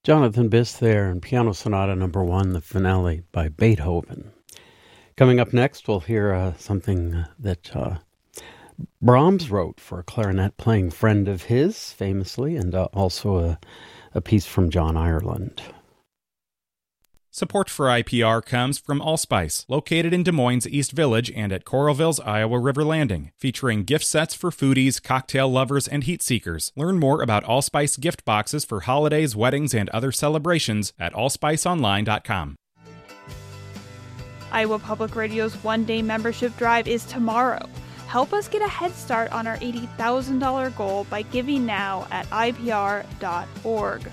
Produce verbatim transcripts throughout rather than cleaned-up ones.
Jonathan Biss there in Piano Sonata Number One, the finale by Beethoven. Coming up next, we'll hear uh, something that uh, Brahms wrote for a clarinet-playing friend of his, famously, and uh, also a, a piece from John Ireland. Support for I P R comes from Allspice, located in Des Moines East Village and at Coralville's Iowa River Landing, featuring gift sets for foodies, cocktail lovers, and heat seekers. Learn more about Allspice gift boxes for holidays, weddings, and other celebrations at allspice online dot com. Iowa Public Radio's one-day membership drive is tomorrow. Help us get a head start on our eighty thousand dollars goal by giving now at I P R dot org.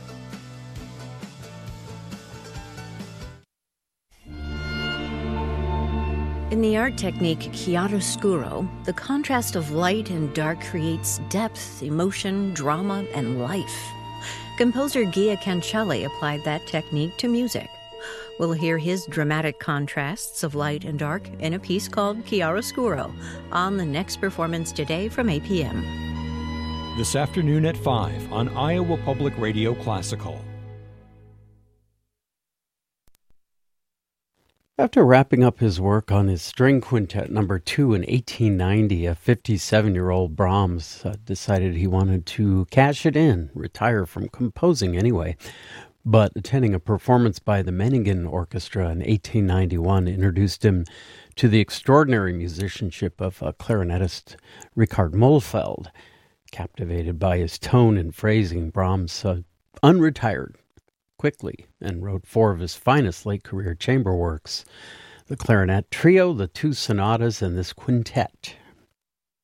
In the art technique chiaroscuro, the contrast of light and dark creates depth, emotion, drama, and life. Composer Gia Cancelli applied that technique to music. We'll hear his dramatic contrasts of light and dark in a piece called Chiaroscuro on the next performance today from eight p.m. This afternoon at five on Iowa Public Radio Classical. After wrapping up his work on his string quintet number two in eighteen ninety, a fifty-seven-year-old Brahms uh, decided he wanted to cash it in, retire from composing anyway. But attending a performance by the Meiningen Orchestra in eighteen ninety-one introduced him to the extraordinary musicianship of uh, clarinetist Richard Mohlfeld. Captivated by his tone and phrasing, Brahms uh, unretired quickly and wrote four of his finest late-career chamber works: the clarinet trio, the two sonatas, and this quintet.